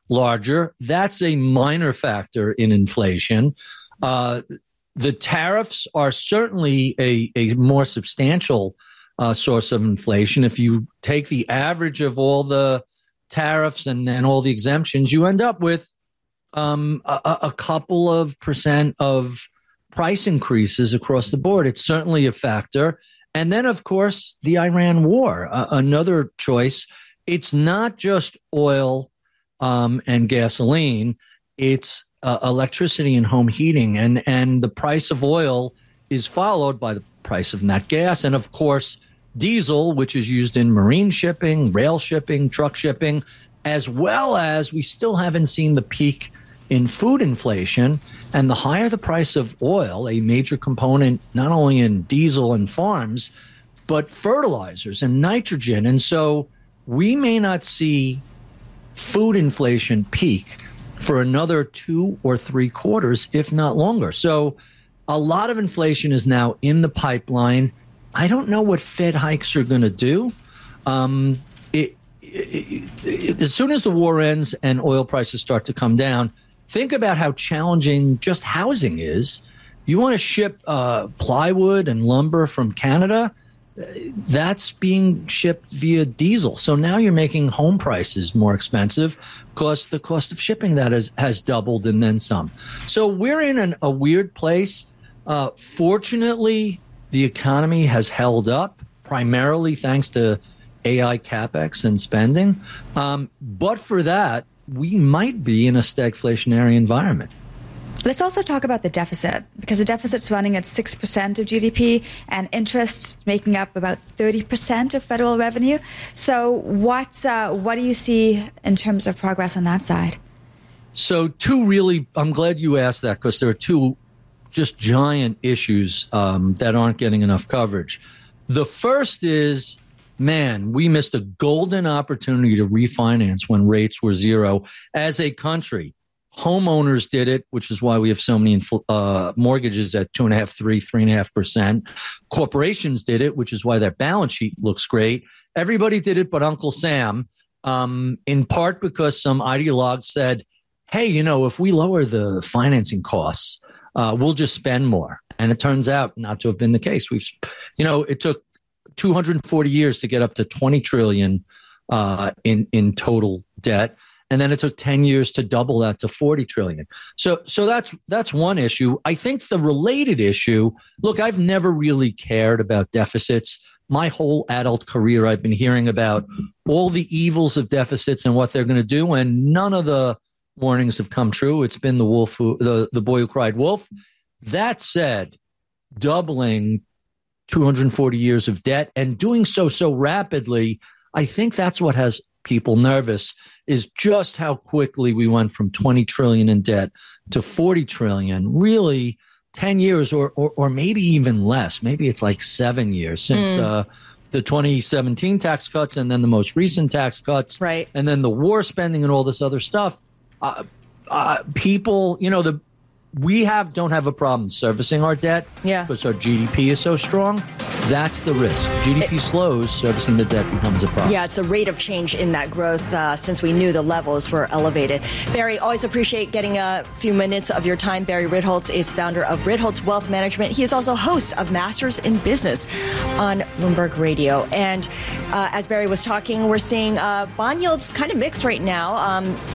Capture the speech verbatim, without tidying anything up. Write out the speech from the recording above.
larger. That's a minor factor in inflation. Uh, the tariffs are certainly a, a more substantial uh, source of inflation. If you take the average of all the tariffs and, and all the exemptions, you end up with um, a, a couple of percent of price increases across the board. It's certainly a factor. And then, of course, the Iran war, uh, another choice. It's not just oil um, and gasoline. It's uh, electricity and home heating. And, and the price of oil is followed by the price of nat gas. And, of course, diesel, which is used in marine shipping, rail shipping, truck shipping, as well as we still haven't seen the peak in food inflation. And the higher the price of oil, a major component not only in diesel and farms, but fertilizers and nitrogen. And so we may not see food inflation peak for another two or three quarters, if not longer. So a lot of inflation is now in the pipeline. I don't know what Fed hikes are going to do. Um, it, it, it, as soon as the war ends and oil prices start to come down, think about how challenging just housing is. You want to ship uh, plywood and lumber from Canada, that's being shipped via diesel. So now you're making home prices more expensive because the cost of shipping that has, has doubled and then some. So we're in an, a weird place. Uh, fortunately, the economy has held up primarily thanks to A I capex and spending. Um, but for that, we might be in a stagflationary environment. Let's also talk about the deficit, because the deficit's running at six percent of G D P and interest making up about thirty percent of federal revenue. So what, uh, what do you see in terms of progress on that side? So two really, I'm glad you asked that, because there are two just giant issues um, that aren't getting enough coverage. The first is, man, we missed a golden opportunity to refinance when rates were zero as a country. Homeowners did it, which is why we have so many uh, mortgages at two and a half, three, three and a half percent. Corporations did it, which is why their balance sheet looks great. Everybody did it but Uncle Sam, um, in part because some ideologue said, hey, you know, if we lower the financing costs, uh, we'll just spend more. And it turns out not to have been the case. We've, you know, it took two hundred forty years to get up to twenty trillion uh, in in total debt, and then it took ten years to double that to forty trillion. So, so that's that's one issue. I think the related issue. Look, I've never really cared about deficits. My whole adult career, I've been hearing about all the evils of deficits and what they're going to do, and none of the warnings have come true. It's been the wolf, who, the the boy who cried wolf. That said, doubling two hundred forty years of debt and doing so so rapidly, I think that's what has people nervous, is just how quickly we went from twenty trillion in debt to forty trillion, really ten years or, or, or maybe even less. Maybe it's like seven years since mm. uh, the twenty seventeen tax cuts and then the most recent tax cuts. Right. And then the war spending and all this other stuff. Uh, uh, people, you know, the we have don't have a problem servicing our debt yeah. because our G D P is so strong. That's the risk. G D P it, slows, servicing the debt becomes a problem. Yeah, it's the rate of change in that growth uh, since we knew the levels were elevated. Barry, always appreciate getting a few minutes of your time. Barry Ritholtz is founder of Ritholtz Wealth Management. He is also host of Masters in Business on Bloomberg Radio. And uh, as Barry was talking, we're seeing uh, bond yields kind of mixed right now. Um,